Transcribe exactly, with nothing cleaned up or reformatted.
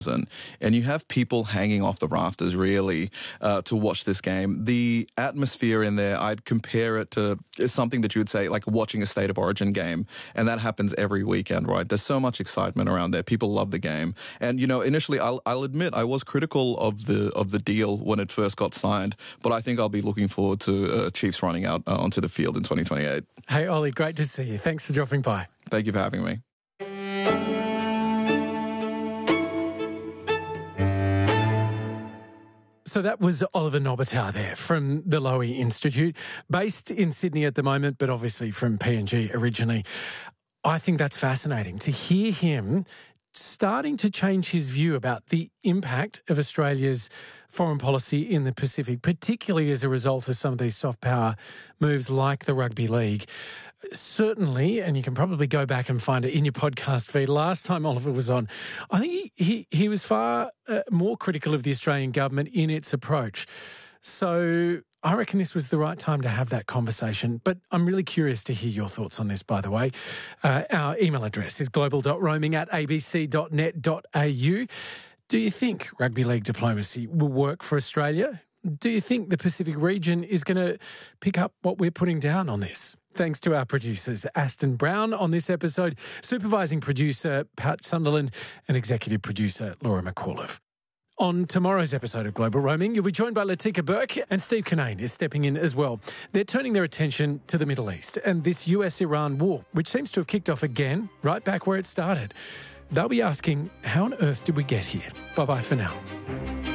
and you have people hanging off the rafters, really, uh, to watch this game. The atmosphere in there, I'd compare it to something that you would say, like watching a State of Origin game, and that happens every weekend, right? There's so much excitement around there. People love the game. And, you know, initially, I'll, I'll admit, I was critical of the of the deal when it first got signed, but I think I'll be looking forward to uh, Chiefs running out uh, onto the field in twenty twenty-eight. Hey, Ollie, great to see you. Thanks for dropping by. Thank you for having me. So that was Oliver Nobitow there from the Lowy Institute, based in Sydney at the moment, but obviously from P N G originally. I think that's fascinating to hear him starting to change his view about the impact of Australia's foreign policy in the Pacific, particularly as a result of some of these soft power moves like the Rugby League. Certainly, and you can probably go back and find it in your podcast feed, last time Oliver was on, I think he, he, he was far uh, more critical of the Australian government in its approach. So I reckon this was the right time to have that conversation. But I'm really curious to hear your thoughts on this, by the way. Uh, our email address is global dot roaming at a b c dot net dot a u. Do you think rugby league diplomacy will work for Australia? Do you think the Pacific region is going to pick up what we're putting down on this? Thanks to our producers, Aston Brown on this episode, supervising producer Pat Sunderland and executive producer Laura McAuliffe. On tomorrow's episode of Global Roaming, you'll be joined by Latika Burke, and Steve Kinane is stepping in as well. They're turning their attention to the Middle East and this U S Iran war, which seems to have kicked off again right back where it started. They'll be asking, how on earth did we get here? Bye-bye for now.